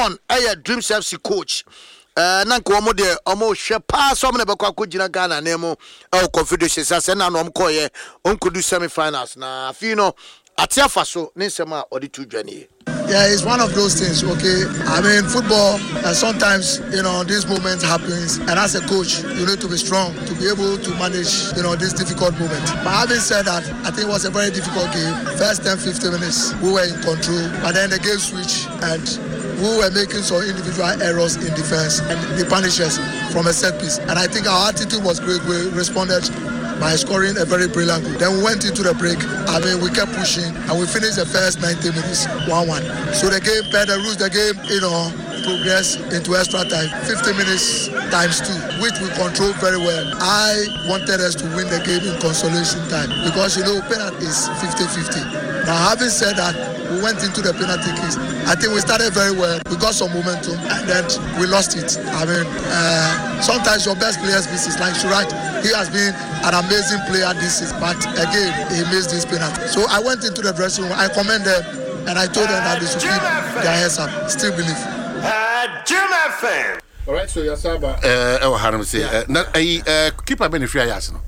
Solomon Dreams FC coach. Nanka omo de omo hwe pa so na bekwa akogina Ghana na emu Confederation sase na no omkoye onkodu semi-finals na afino atiafa so ne nsema odi tu dwane. Yeah, it's one of those things, okay? I mean, football, sometimes, these moments happens, and as a coach, you need to be strong to be able to manage, this difficult moment. But having said that, I think it was a very difficult game. First 10-15 minutes, we were in control, but then the game switched, and we were making some individual errors in defense, and they punished us from a set piece. And I think our attitude was great. We responded by scoring a very brilliant goal. Then we went into the break. I mean, we kept pushing, and we finished the first 90 minutes 1-1. So the game, per the rules, the game, progressed into extra time, 50 minutes times 2, which we controlled very well. I wanted us to win the game in consolation time because, penalty is 50-50. Now, having said that, we went into the penalty kicks. I think we started very well. We got some momentum, and then we lost it. I mean, sometimes your best players miss it. Like Suraj, he has been an amazing player this season, but again, he missed this penalty. So I went into the dressing room. I commend them, and I told them that they should keep their heads up. Still believe. Jim FM. All right, so Yasaba. Haram say, keep a benefit.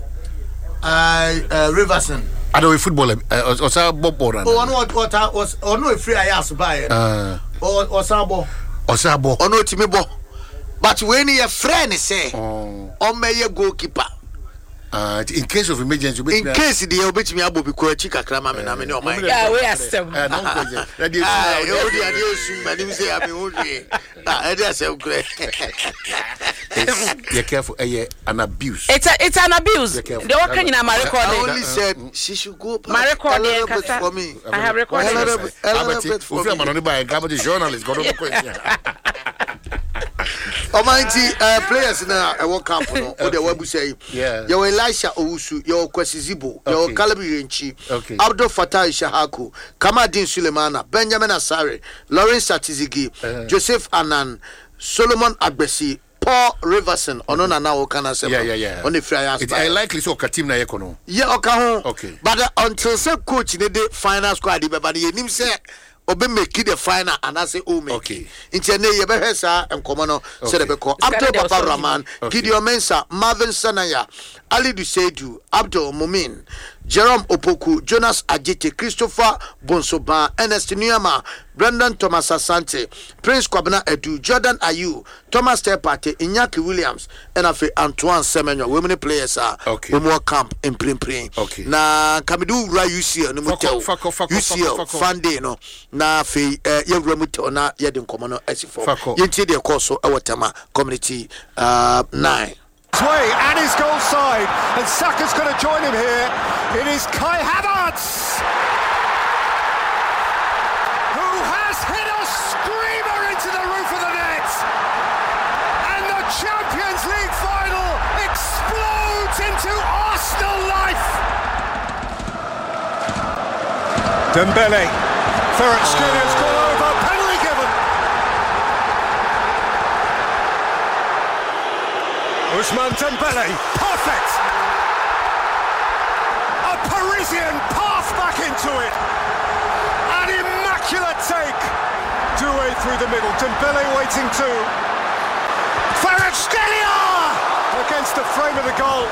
Riverson. I don't football. Or Bob Boran. Or no free I ask by or Sabo. Or Sabo. Or no Timibo. But when your friend say, or may you goalkeeper. In case of emergency, in case the obit me abo because chika krama me na me no mind. Yeah, we are some. You say I mean only. Careful, an abuse. It's an abuse. The work in my record. I only said she should go. My record for me. I have recorded. Journalist Almighty players now I World Cup no or the webu say your Elisha Owusu, your Kwesizibo, your Calabri Renchi, Abdul Fattah Shahaku, Kamadin Sulemana, Benjamin Asare, Lawrence Atizigi, Joseph Anan, Solomon Agbesi, Paul Riverson, Onona now Okana yeah. On the flyers. It's likely so Katim na Yekono. Yeah, okay. But until some coach in the final squad, but the name say Obe make the final and I say okay. Intene yebehesa and Komano Sedebeko Abdul Papa Rahman, Gideon Mensah, Marvin Sanaya, Ali Dusedu, Abdul Mumin, Jerome Opoku, Jonas Ajite, Christopher Bonsoba, Ernest Nuyama, Brendan Thomas Asante, Prince Kwabena Edu, Jordan Ayu, Thomas Tepate, Inyaki Williams, and Afe Antoine Semenyo. Women players are more camp in Prim. Okay. Na Kamidu Ra UCL, no Mutel, UCL, Fande, no, na Fe, Yagramut, na Yadin Komano, S4. Yenti de Corso, Awatama, Community 9. Way and his goal side, and Saka's going to join him here. It is Kai Havertz who has hit a screamer into the roof of the net, and the Champions League final explodes into Arsenal life. Dembele, Kvaratskhelia gone over, penalty given. Ousmane Dembele, perfect! A Parisian path back into it! An immaculate take! Doué through the middle, Dembele waiting too. Kvaratskhelia! Against the frame of the goal.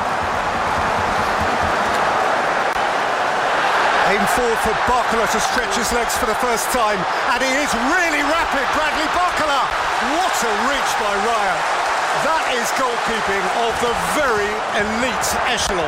Aim forward for Barcola to stretch his legs for the first time, and he is really rapid, Bradley Barcola! What a reach by Raya! That is goalkeeping of the very elite echelon.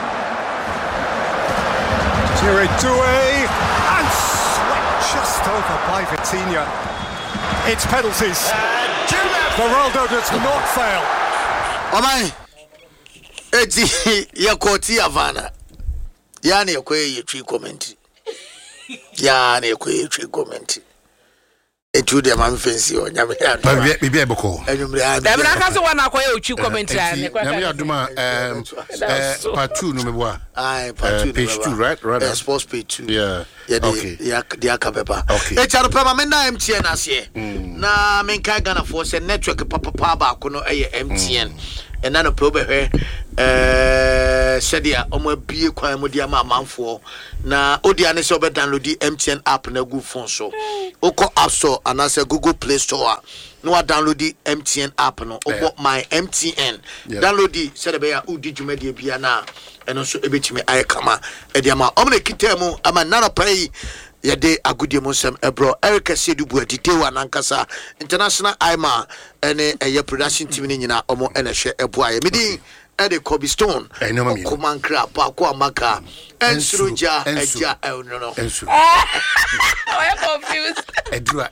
Thierry Doué, and swept just over by Vitinha. It's penalties. Ronaldo does not fail. Oh my! Eti yakoti Havana. Yani yakwe tree comment. Yani yakwe tree comment. Etu de man fancy o nyame ya. Bibi eboko. Enyumre Dem na ka se wana akoye ochi comment ya ne kwa. Nyame aduma part 2 no meboa. Part 2 page 2 right? Sports page 2. Yeah. Okay. Ya kapepa. E charo pema me na MTN ase. Na me kan Ghana for say network papa ba ko no eye MTN. And then a probe Shedia omo bie kwan mo dia ma manfo na odia ne se obe download the MTN app na Google phone so oko App Store and as a Google Play Store no download the MTN app no obo my MTN download the sedebe ya udi dwumade bia na eno so ebetimi ayekama edia ma omne kitemu ama nana pai yede agudie mo nsem ebro Eric Sedubu aditewa nankasa international IMA ene eye production team ni nyina omo ene hwe eboaye medi Ede Kobe Stone Kuman Crap Kwa Maka Ensuruja Eja no I'm confused. Edra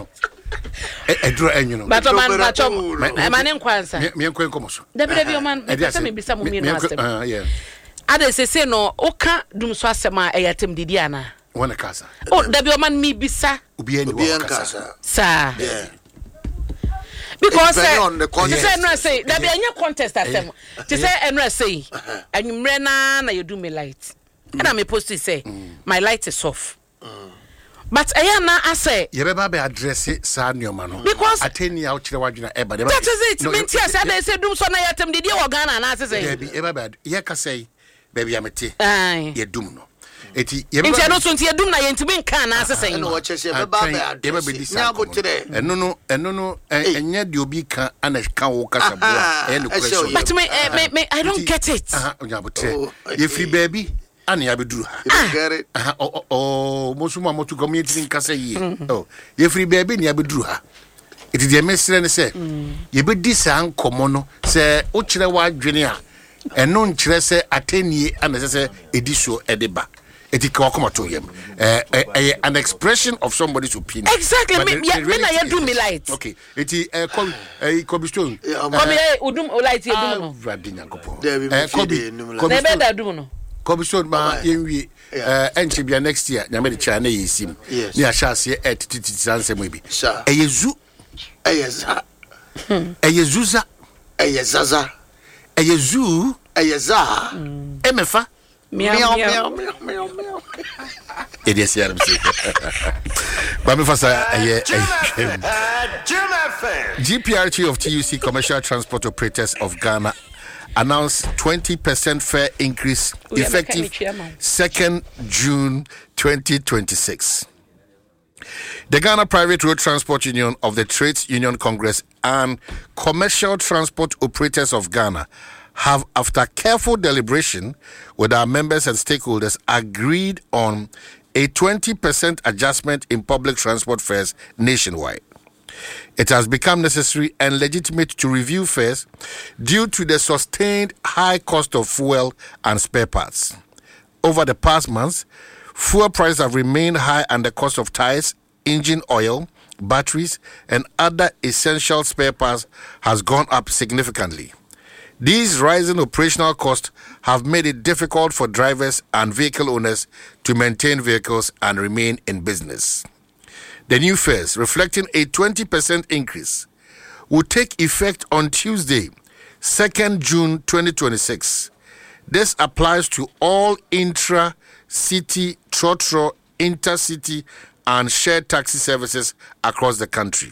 Edra But man in Kwanza me enkomoso Debi man me bisa mu mi no asem yeah Ade se no oka dum so asema eyatem didi ana Wana kasa debi man mi bisa Obi ani kasa sa yeah because say there be any contest at them to say enra say anwumre na you do me light and I post to say my light is off but na I say you be address sa nioma no because ateni a ukire wadwena eba that is it mean tia say they say dum so na yatem didi e Ghana na say be eba ye ka say baby amete ye dum no eti yebeba no so ntie dum na yentimi nka na asese no wo chese beba nya botere eno no enya de obi ka ana ka wo kasa boa e no question but me I don't get it nya botere ye free baby ana ya beduru ha mosuma motu community nkasa yi ye free baby ni ya beduru ha eti de mesere ne se ye bedi sa nkomo no se wo kire wa adwene a eno nkire se atenie ana se ediso edeba etika come to him an expression of somebody's opinion exactly me na you do me light okay eti Kobe Stone come udum light you do no radinga gopo Kobe da do no Kobe Stone ma yenwie enchebia next year nyame de cha na yesim ni ahase etititi sansem bi eyezu eyeza eyezuza eyezaza eyezu eyeza emefa meow. It is here. GPRT of TUC Commercial Transport Operators of Ghana announced 20% fare increase effective 2nd June 2026. The Ghana Private Road Transport Union of the Trades Union Congress and Commercial Transport Operators of Ghana have, after careful deliberation with our members and stakeholders, agreed on a 20% adjustment in public transport fares nationwide. It has become necessary and legitimate to review fares due to the sustained high cost of fuel and spare parts. Over the past months, fuel prices have remained high and the cost of tires, engine oil, batteries, and other essential spare parts has gone up significantly. These rising operational costs have made it difficult for drivers and vehicle owners to maintain vehicles and remain in business. The new fares, reflecting a 20% increase, will take effect on Tuesday, 2nd June 2026. This applies to all intra-city, trotro, intercity, and shared taxi services across the country.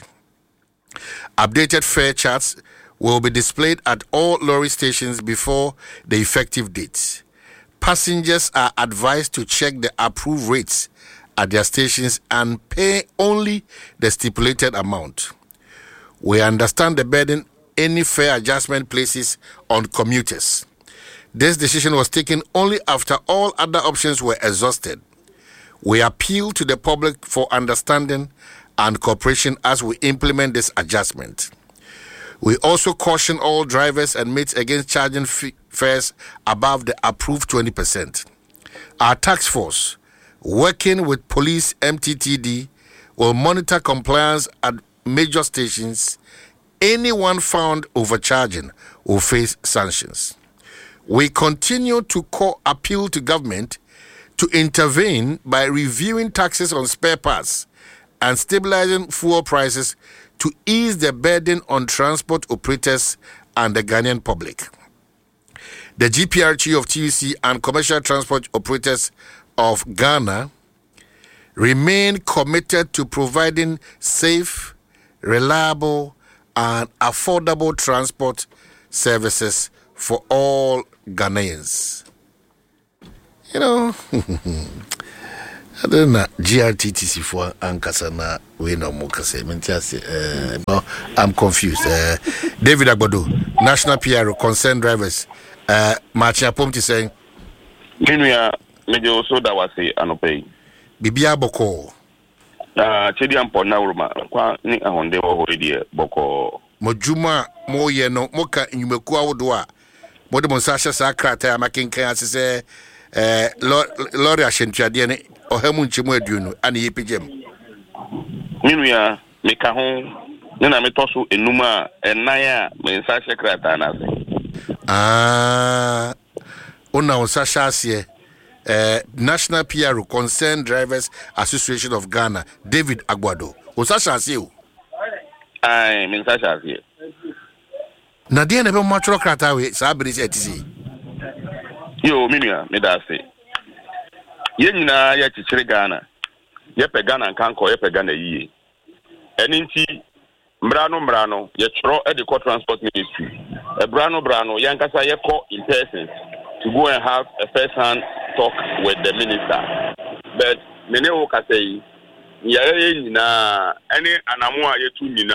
Updated fare charts will be displayed at all lorry stations before the effective date. Passengers are advised to check the approved rates at their stations and pay only the stipulated amount. We understand the burden any fare adjustment places on commuters. This decision was taken only after all other options were exhausted. We appeal to the public for understanding and cooperation as we implement this adjustment. We also caution all drivers and mates against charging fares above the approved 20%. Our task force, working with police MTTD, will monitor compliance at major stations. Anyone found overcharging will face sanctions. We continue to appeal to government to intervene by reviewing taxes on spare parts and stabilizing fuel prices to ease the burden on transport operators and the Ghanaian public. The GPRT of TUC and Commercial Transport Operators of Ghana remain committed to providing safe, reliable, and affordable transport services for all Ghanaians. You know, I don't know, GRTTC for Ankasana, we no more but I'm confused. David Agbado, National PR, concerned drivers, Marchia Pomti saying, Minya, maybe also that was a anopay. Bibia Boko. Chidian Ponaruma, Quani on the already Boko. Mojuma, Moye no, Moka, in Yumekua Wodoa. Modemon Sasha Sakrata, making Kansas say, Lord Ashentradian, or Hermun Chimweduno, and Yipijem. Minya, make a home, then I met also a Numa, and Naya, when Sasha Kratana. Ona Sasha sie. National PR Concerned Drivers Association of Ghana, David Agbado. Osasha see. I mean Sasha here. Nadia never much rock at away, Sabri etc. Yo, Minia, me da say. Yenina ya chichire Ghana. Yepe Ghana nkanko yepe Ghana yiye. Eninti mbrano ye chro e the transport ministry. Brano yankasa ye call in person to go and have a first-hand talk with the minister. But mene o ka say ya nyina any anamu a yetu nyina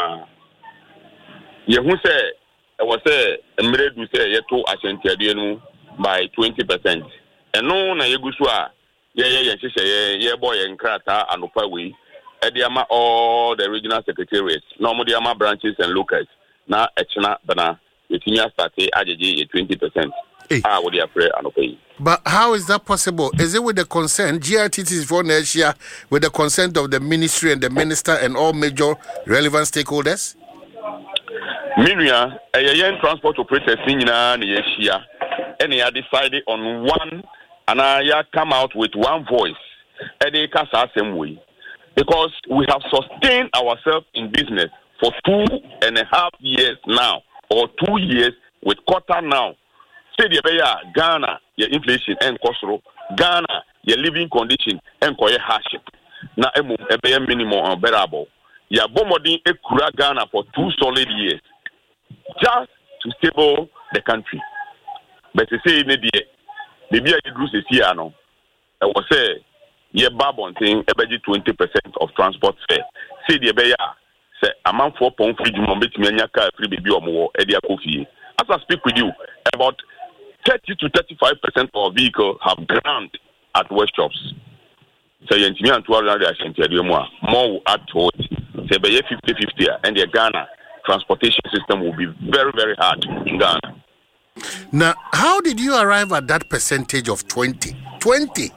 ye hu say e was say emre du say yeto ashantiade no by 20%. Eno na yegusu a ye hyehyɛ ye boy nkrata anopa we e de ama all the regional secretariats no mo de ama branches and locals na echina bana yetinya start ajeje 20%. What they are prayer anopa. But how is that possible? Is it with the consent? GRTT for next year with the consent of the ministry and the minister and all major relevant stakeholders? Miria, a young transport operators in Yesia, and they are decided on one, and I come out with one voice, and they cast us same way. Because we have sustained ourselves in business for 2.5 years now, or 2 years with quarter now. Say the Ghana, your inflation and cost, Ghana, your living condition and your hardship. Now, a minimum unbearable. Ya bomodin e kura Ghana for 2 solid years, just to stable the country. But to say, maybe I do this year, no. I was say, ye babon thing, about 20% of transport fare. Say the beya, say, among 4 pound free, you want me to car free baby or more, Edia Kofi. As I speak with you, about 30 to 35% of vehicles have ground at workshops. So you and 200 more will add to it. Say by 50-50, and the Ghana transportation system will be very, very hard in Ghana. Now, how did you arrive at that percentage of 20? 20?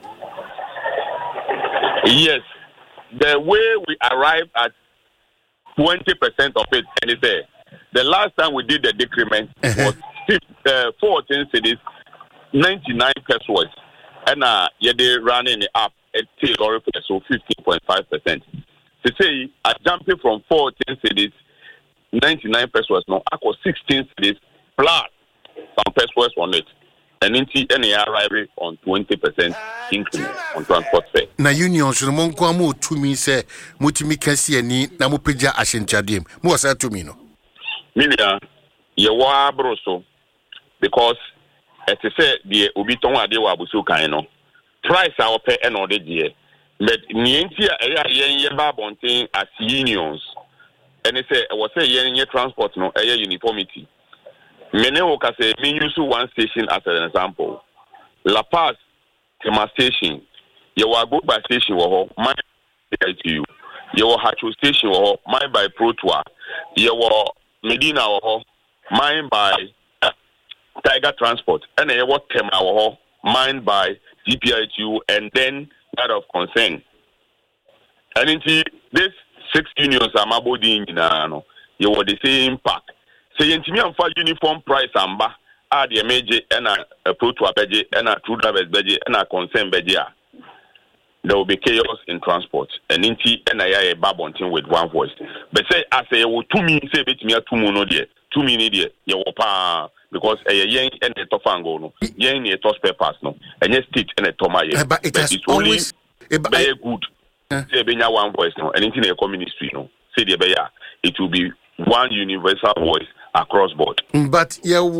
Yes. The way we arrived at 20% of it, and it's the last time we did the decrement was 14 cities, 99 pesos, and they running it up at so 15.5%. To say I jumping from 14 cities, 99 pesos now, I got 16 cities plus some pesos on it. And any arrival on 20% increment on transport fare. Na union should monko mo to me say mutimi kasi ani na mo peja ashenchadem. Mo say to me no. Milia, ye wa broso because as I said the obi ton ade wa busu kan no. Price a ope e no de die. But nienti a ye ba bonten as unions. And it say was say ye transport no e uniformity. Mene wo ka say me use one station as an example. La Paz Tema station. Ye wa go by station wo ho, mine by you. Ye wa Hacho station wo ho, mine by Protoa. Ye wa Medina wo ho, mine by Tiger Transport. And ye wa Tema wo ho, mine by GPITU and then that of concern. And into this 6 unions are mabodi in no. You were the same pack. So yentimi amfa uniform price amba a the major and a pro to a beje and a true drivers beje and a concern beje. There will be chaos in transport. And inti and I babonting with one voice. But say I say you 2 minutes say bit me 2 mono there. 2 minutes there. You pa because a yen and a tofango no. Yen a toss papers no. And yes stitch and a toma yen. But it has always very good. Say benya one voice no. And into the community no. Say the beya it will be one universal voice across board. But you were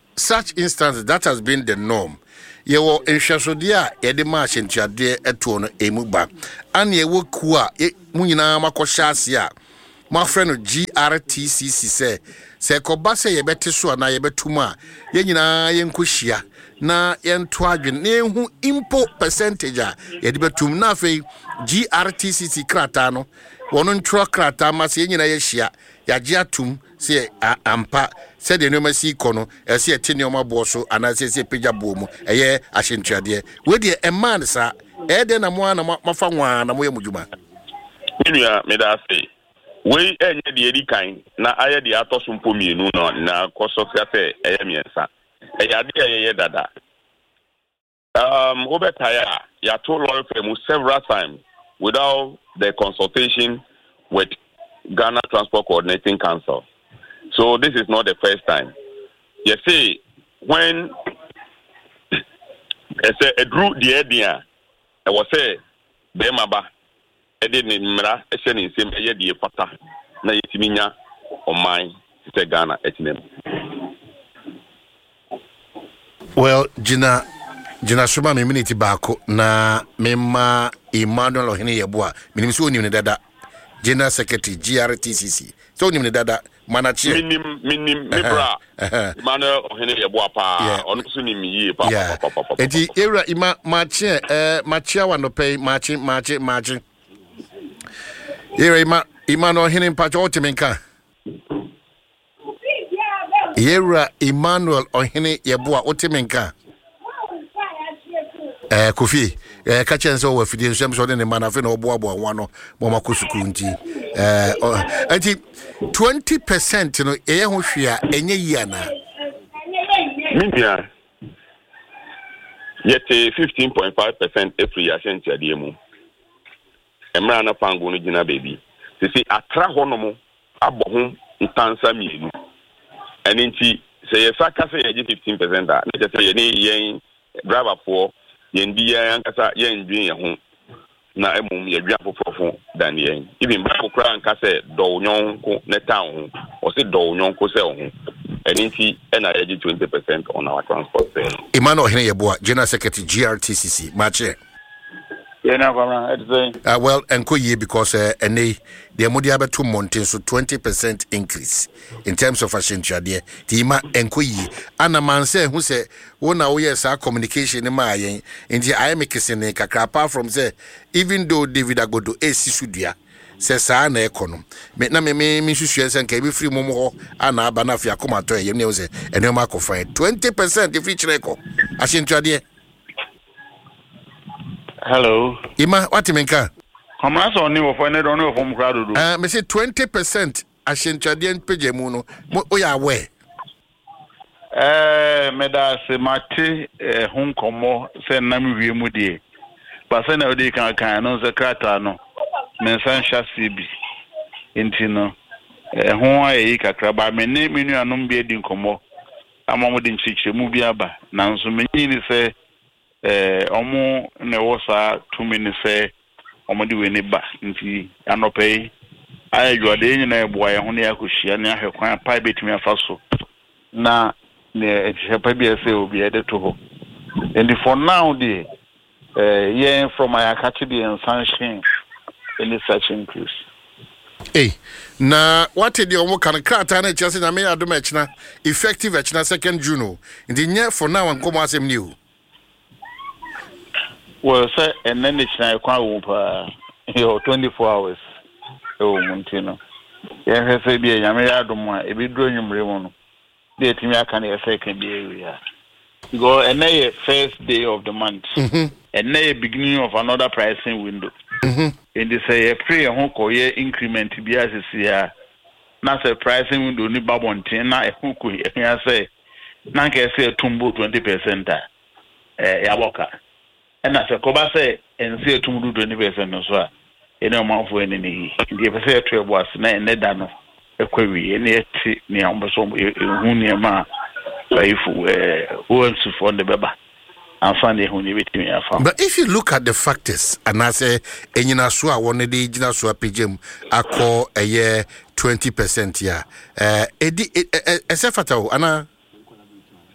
such instances, that has been the norm. You were in Shasodia, Edimash and Chade Etuono Emuba, and ye were Kua, Munina Makoshasia. My friend of GRTCC say Kobase ye better so na ye betuma, Yenina Yenkushia, na yen twadwin, ne hu impo percentage, ye betum na fe GRTCC Kratano, one tro krata mas yenina yeshia, ya jiatum, say ampa. Said the name see kono, see a tinioma bosso, and I say pija boom, a year, I shan't try there. With the a man, sir, Eden and one, my fangwan, and where Mujuma. Minia, may I say, we any the kind, na I had the Atosum Pumi, no, na Kosokate, Emiensa, a yadia dada. Obetaya, ya told Lord Femu several times without the consultation with Ghana Transport Coordinating Council. So this is not the first time. You see, when I say a drew the idea, I was say, Bemaba, I didn't mira, I said in same year the pata, na yitiminya on mine, it's Ghana, it's name. Well, Gina Suma, me minute bako, na mema Emmanuel Ohene Yeboah, minimsu ni dada, General Secretary, GRTCC. So ni dada, Manachi. Minim, Mibra, Emmanuel Ohene Yeboah pa, onusuni miye pa. Eti era ima machi, machia wano pay machi. Era ima Emmanuel Ohene mpacho otimenka. Era Emmanuel Ohene Yeboah otimenka. Kofi kachense o wafidi nsem so de man afi na oboabo wano mo makosuku nti anti 20% no eye ho hwea enye yia na Minia yete 15.5% every year senti ade mu emra na pango no gina baby sisi atra hono abo ho ntansa mienu eni nti se yesaka se ye 15% da na je se ye ni yen driver for yendi yankasa yendwin ye ho na emum ye dwa fofofo dan yen even ba kokra ankasa do nyonko na town ho o se do nyonko se ho eninti na ye 20% on our transport fare. Emmanuel Ohene Yeboah, General Secretary GRTCC mache well, and ye because the Modia betu mountain so 20% increase in terms of Ashentia dear. Tima and ye. Anna man say who say, oh now yes, our communication in my in the I am kissing a apart from say, even though David Agodo AC Sudia says I na econom. Make na me missus and can be free momo and Abanafia come to you know say and no mark of 20% if each record. Ashentia dear. Hello. Ima, what you mean? Come on, so new for any don't know from crowd. Me say 20% Ashenchadian Pejemuno. We are aware. Meda se mate home komo se nami wi mudie. But se na odi kan no se krata no. Mensan chassis bi. Enti no ho ayi kakra ba me ne menu anom bi edi komo. Amamodi nchiche mu bi aba. Nanso menyi ni se omo ne wosa 2 minutes say omo di we ne ba nti anope ayo de nyina eboa ye ho ne akohia ne ahwekwan pa betumi afaso na ne echepa bi ese obi ede to ho and for now the yeah from my academy and sanction any such increase na what the omo kan krata na chese na me adom echna effective echna 2nd June ndi nye for now and come asem new. Well, sir, and then it's not quite 24 hours. Oh, Montino. Yes, I be a Yamayadoma, a bit drawing Remono. The Timia can a second area. Go and a first day of the month, and a beginning of another pricing window. And they say a pre and home or year increment to be as a year. Not a pricing window, ni Babontina, a hook, I say, Nanka say a tumbo 20%. Yaboka. And as a Koba say, and see a tumulu 20% so. No man for any. The episode was Nedano, a query, and yet near Ambersom, Hunima, who else for the Baba. And finally, who need me. But if you look at the factors, and I say, and you know, so I wanted the Jina Swa Pijim, I call a year 20% yeah. Esefato, Anna.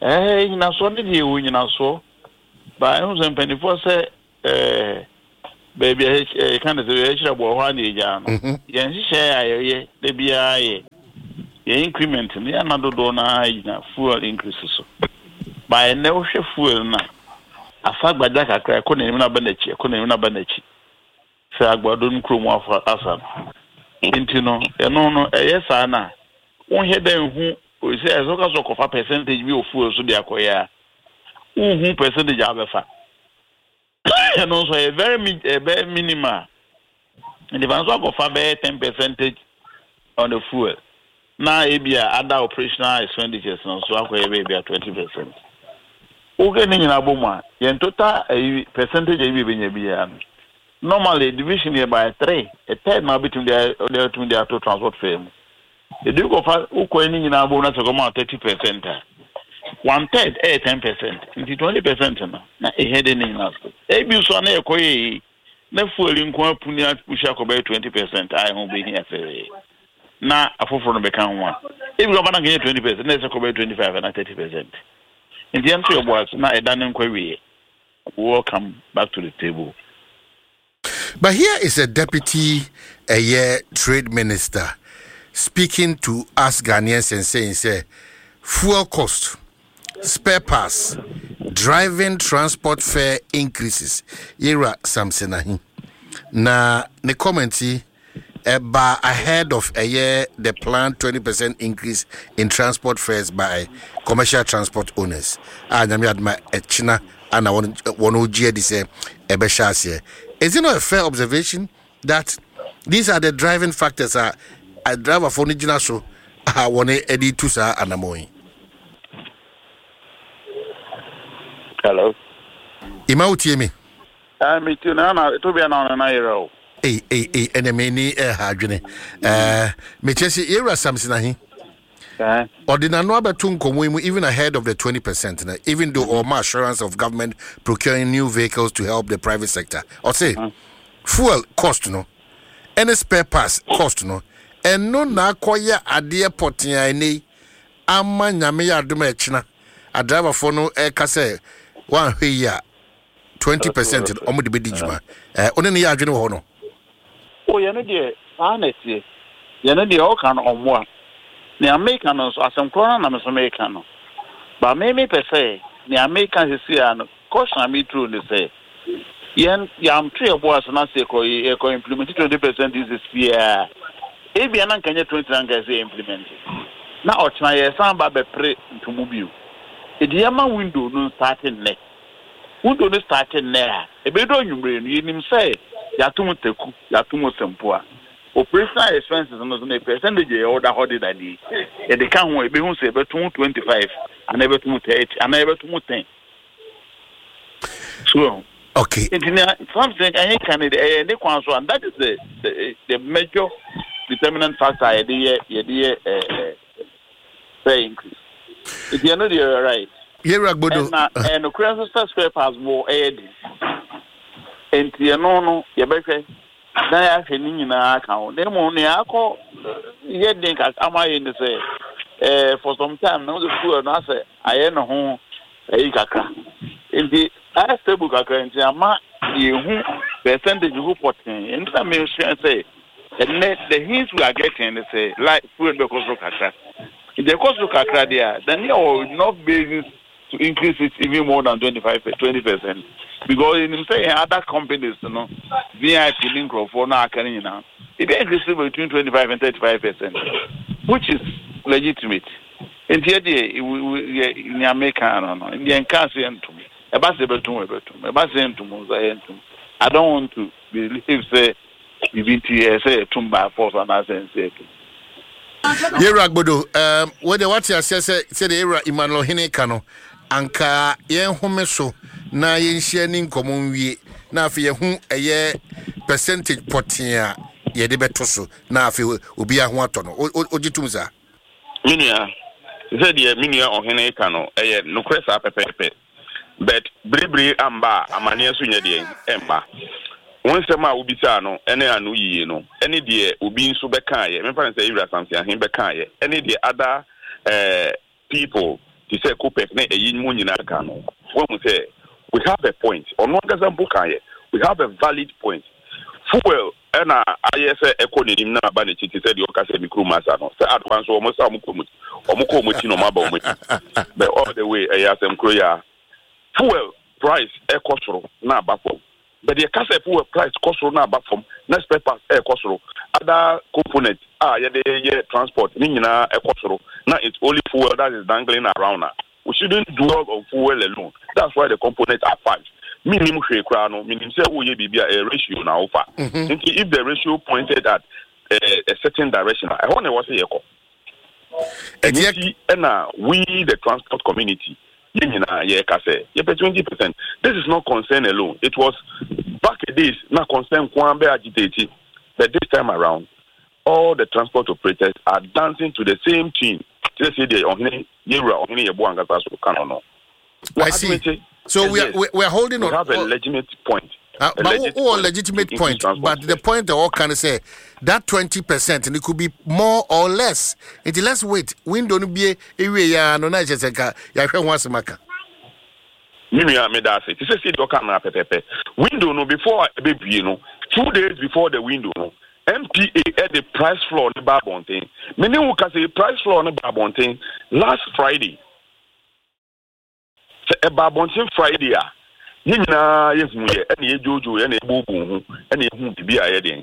nyina so ne de wo nyina so ba ehun so mpanifo se baby kind of the issue bo ho na eja no yen hihye ayeye de bia ye increment ne na dodo na nyina fuel increase so ba ne wo hwe fuel na afa gbada kakra ko na na banachi se agbado nkrom afa asa nti no eno no eyesa na won he dan hu o se ezo ka so kofa percentage bi ofu so de akoya hu percentage abefa eno so a very minimal and the vanzo kofa be 10% on the fuel na ebia other operational expenditures no so akoya be 20%. Oge ni nyina bomwa yen total percentage e be nya bia normally division here by 3 a third na between the to transport firm the do go for uko ni nyina bom na so come 30%. 1/3 10%, into 20% na head ni nyina so e bi so na ekoye na fuel nko apuni apusha ko by 20%. I ho be here say na afoforo no be kan ho e bi go bana get 20% na se ko by 25 and 30%. In the end, now a done inquiry. Welcome back to the table. But here is a deputy trade minister speaking to us Ghanaians and saying, fuel cost, spare parts, driving transport fare increases. Ira Samsenahi. Na ne commenti ahead of a year, the planned 20% increase in transport fares by commercial transport owners. And I'm at China, and I want to say, is it not a fair observation that these are the driving factors? A driver for Nijina so I want to edit to Sa and Amoy. Hello. Imauti me. Me too. No, to be an hour. Enemy hadwene mechesi era Samson ahi ordinary abetu nkomo even ahead of the 20% even though all my assurance of government procuring new vehicles to help the private sector or say fuel cost no any spare parts cost no and no na koya ade potia ni ama nyame ya adoma echina a driver for no ka say one hwe 20% omo de bedijuma onene ya adwene ho no. Oh, you know the honestly, you know the all kind of more. The Americans are some corner and some American. But maybe per se, the Americans is here and caution me true to say. Yam 3 of us and I say implement 20% this year. If you are can 20 and implement. Now, try some baby pray to move you. The Yama window no starting next. Window no starting there. A bit on you brain, you him say. Yatumu teku, yatumu sempoa. Operational expenses no so na percentage e order holiday day. E de kan ho e be hu say betum 25 and e betum 30 and e betum 10. So, okay. Something I can the kwan so and that is the major determinant factor say increase. If you know you're right. Here Agbodo. And the crisis spare parts more aid. And no, you better. Na ya hwe ni nyina aka ho dem no ya akọ ye den ka amaye ni say for some time now the school no say aye no ho kakra enti a stable kakra enti ama ye hu percentage who potin enti na me say the hints we are getting say like food because of kakra if the cost of kakra there then you will not basis to increase it even more than 20%. Because in say other companies, you know, VIP link for now carrying now. It increases between 25 and 35%, which is legitimate. In the idea, in America, in the Encassian to me, I don't want to believe say BBT say tumba force and I say. Yera Agbodo, what you say the era Emmanuel Hinekano. Anka yen home so na yen share ni nkomo wie na afi ye hu eye percentage potia ye de beto so na afi obi aho ato no ogitum za minia ze de minia ohene ka no eye no kwesa pepepe but bribri amba amane so nya de emba wonsema obi sa no ene anu yiye no ene de obi nso beka ye me fa say Ira Samson ahin beka ye ene de other people to say Kopek na e yin mu nyina ka no when we say we have a point on one gazan book we have a valid point fuel na ayese economy na ba ne chiti said you can say micro masa no say advance almost omuko no maba omuti but all the way ayasem kroya fuel price ekosoro na abafom but the case fuel price kosoro na abafom next papers ekosoro other components ye transport ni nyina ekosoro now it's only fuel that is dangling around now. We shouldn't dwell on fuel alone. That's why the components are 5. Minimum share crano, minimum say we be a ratio now offer. If the ratio pointed at a certain direction, I want to was a echo. And we the transport community, 20%. This is not concern alone. It was back in days not concern Kwambe agitated, but this time around, all the transport operators are dancing to the same tune. I see. So we are holding on. We have a legitimate point. Legitimate point. But the point that all can say that 20% and it could be more or less. It let's wait. Window no be a no nice ya once maka. Window no before baby 2 days before the window no. MPA at the price floor on the Barbontain. Many who can say price floor on the Barbontain last Friday. A Barbontain Friday, Nina, yes, any Jojo, any Bobo, any who be a heading.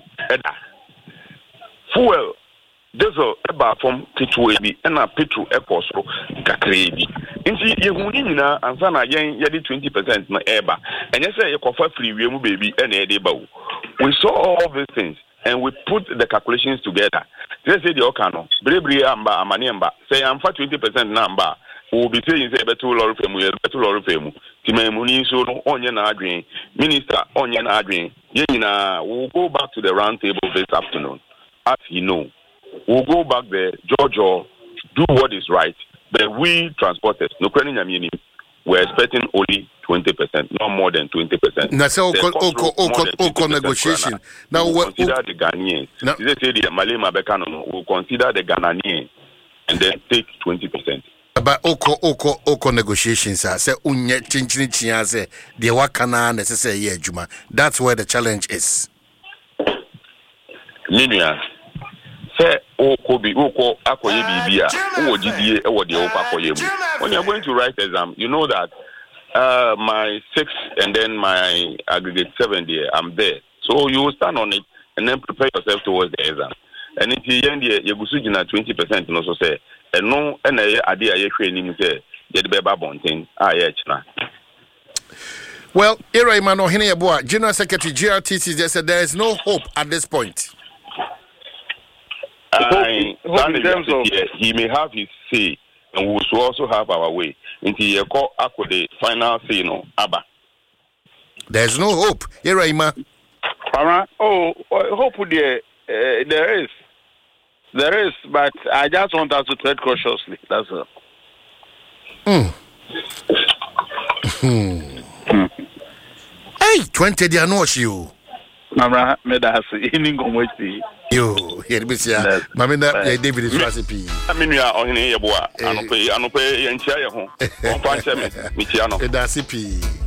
Fuel, diesel, a bar from Pitruabi, and a Pitru Eposro, Cacrebi. Inti Yehunina, and Sana Yang Yadi 20% na eba. And yes, a coffee free baby, and a debau. We saw all these things. And we put the calculations together. Let's say the Okano, Brebri Amba, Amaniamba, say I'm for 20% number. We'll be saying, say, better Lord Femu, Timemuni, so Onion Adrian, Minister Onion Adrian, Yenina, we'll go back to the round table this afternoon. As you know, we'll go back there, Giorgio, do what is right, but we transporters, no credit, we're expecting only 20%, not more than 20%. That's all negotiation. Now we'll consider the Ghanaians. They say the Malay Mabekano will consider the Ghanaians and then take 20%. But oko negotiations are say unye chinchini say the wakana necessary juma. That's where the challenge is. Linia say oko akoye bibia o GDA e wo de opa koye mu. When you're going to write exam, you know that my 6 and then my aggregate 7 there, I'm there. So you will stand on it and then prepare yourself towards the exam. And if you end you go switch na 20% and also say and no and idea you training say the beba bonting chna. Well, Era Emmanuel Heneyeboa, General Secretary GRTC, they said there is no hope at this point. In terms of he may have his say and we will also have our way. Until you call the final say no Abba. There's no hope. Era Ima. Hope there is. There is, but I just want us to tread cautiously. That's all. Hey, 20 they are not you. Mama, medasi iningo mwezi. Yo, here be sia. Mamina David is recipe. Aminia on here boa. Anope yenchia ye ho. On panche me. Michiano. Edasipi.